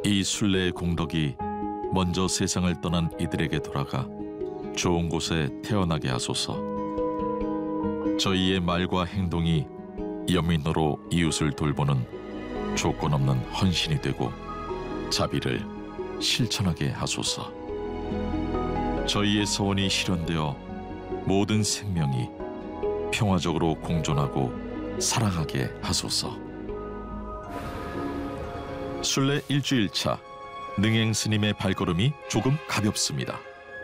이 순례의 공덕이 먼저 세상을 떠난 이들에게 돌아가 좋은 곳에 태어나게 하소서. 저희의 말과 행동이 연민으로 이웃을 돌보는 조건 없는 헌신이 되고 자비를 실천하게 하소서. 저희의 소원이 실현되어 모든 생명이 평화적으로 공존하고 사랑하게 하소서. 순례 일주일차, 능행 스님의 발걸음이 조금 가볍습니다.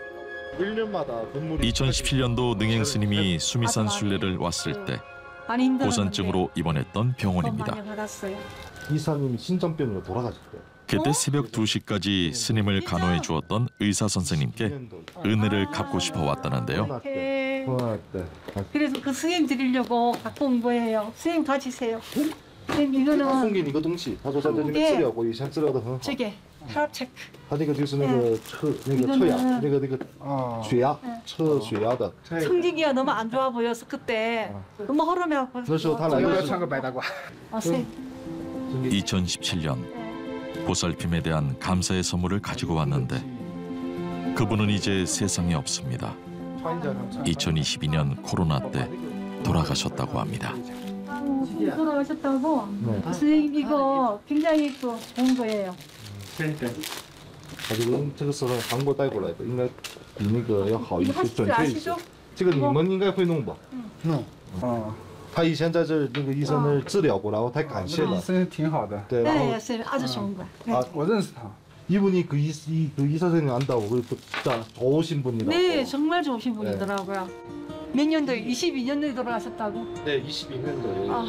2017년도 능행 스님이 수미산 순례를 왔을 때 고산증으로 입원했던 병원입니다. 이사님이 신장병으로 돌아가셨대요. 그때 새벽 2시까지 스님을 간호해 주었던 의사 선생님께 은혜를 갚고 싶어 왔다는데요. 그래서 그 스님 드리려고 갖고 온 거예요. 스님 가지세요. 스님 이거는 送给你一个东西，他说在这里治疗过，以前治疗的很好。 저게 혈압 체크. 他那个就是那个测氧，那个血压，测血压的。 성지기가 너무 안 좋아 보여서 그때 너무 허름해갖고. 那时候他来的时候， 쌤. 2017년 보살핌에 대한 감사의 선물을 가지고 왔는데 그분은 이제 세상에 없습니다. 2022년 코로나 때 돌아가셨다고 합니다. 돌아가셨다고? 선생님 이거 굉장히 또 좋은 거예요. 他就用这个时候韩国带过来的，应该比那个要好一些， 이거 하실 准 줄 确一些 아시죠? 。 这个你们应该会弄吧？弄。他以前在这那个医生那儿治疗过，然后太感谢了。 医生挺好的。 对，然后 네, 쌤 아주 좋은 거야. 아, 我认识他。 이분이 그 의사 선생님 안다고 그리고 진짜 좋으신 분이라고. 네, 정말 좋으신 분이더라고요. 몇 년도에? 22년도에 돌아가셨다고? 네, 22년도에. 아.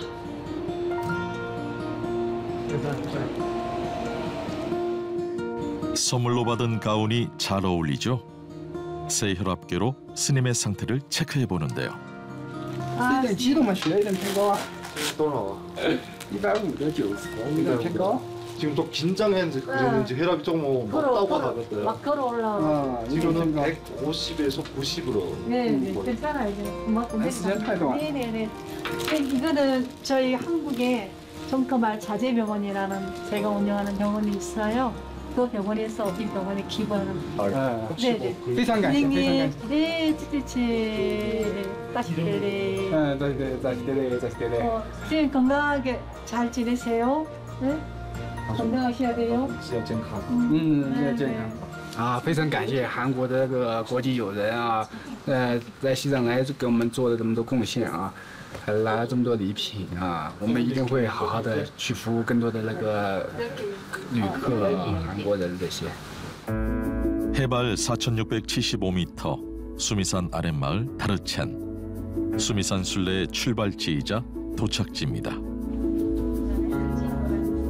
선물로 받은 가운이 잘 어울리죠? 새 혈압계로 스님의 상태를 체크해 보는데요. 有点激动吗？血压有点偏高啊。 多少啊？ 150/90，有点偏高。 지금 좀 긴장했는지 그랬는지 혈압이 조금 높다고 하거든요. 막 걸어 올라와. 지금은 150에서 90으로. 네, 괜찮아요. 이제 그만큼 시간 타이도. 네네네. 이거는 저희 한국에 정터말 자재병원이라는 제가 운영하는 병원이 있어요. 그 병원에서 이 병원에 기부하는. 네네. 非常感谢，非常感谢。 네, 찌찌찌. 따시대래. 对对，再见嘞，再见嘞。 선생님 건강하게 잘 지내세요. 네? 건강하셔야 돼요. 要健康。 要健康。啊，非常感谢韩国的这个国际友人啊，在西藏来给我们做了这么多贡献啊，还来了这么多礼品啊，我们一定会好好的去服务更多的那个旅客、韩国人这些。 해발 4,675m 수미산 아랫마을 다르첸. 수미산 순례의 출발지이자 도착지입니다.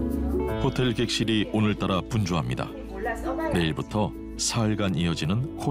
호텔 객실이 오늘따라 분주합니다. 내일부터 사흘간 이어지는